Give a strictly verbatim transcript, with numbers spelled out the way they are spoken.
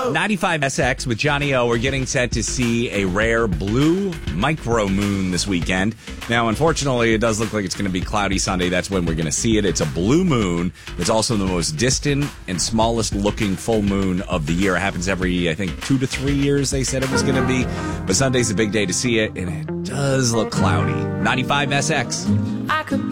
ninety-five S X with Johnny O. We're getting set to see a rare blue micro moon this weekend. Now, unfortunately, it does look like it's going to be cloudy Sunday. That's when we're going to see it. It's a blue moon. It's also the most distant and smallest looking full moon of the year. It happens every, I think, two to three years, they said it was going to be. But Sunday's a big day to see it, and it does look cloudy. ninety-five S X. I could